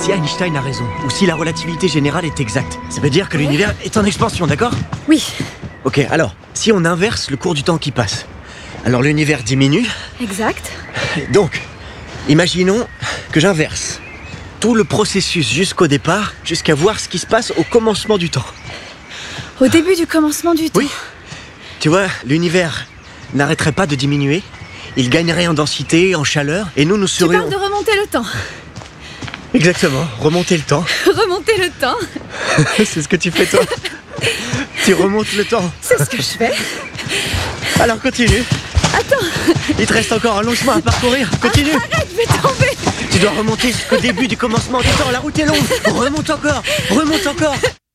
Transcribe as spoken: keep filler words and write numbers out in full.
si Einstein a raison, ou si la relativité générale est exacte, ça veut dire que l'univers est en expansion, d'accord ? Oui. Ok, alors, si on inverse le cours du temps qui passe, alors l'univers diminue. Exact. Donc, imaginons que j'inverse tout le processus jusqu'au départ, jusqu'à voir ce qui se passe au commencement du temps. Au début du commencement du temps. Oui. Tu vois, l'univers n'arrêterait pas de diminuer, il gagnerait en densité, en chaleur, et nous, nous Tu serions... parles de remonter le temps. Exactement, remonter le temps. Remonter le temps. C'est ce que tu fais, toi. Tu remontes le temps. C'est ce que je fais. Alors, continue. Attends. Il te reste encore un long chemin à parcourir. Continue. Arrête, je vais tomber. Tu dois remonter jusqu'au début du commencement du temps. La route est longue. Remonte encore. Remonte encore.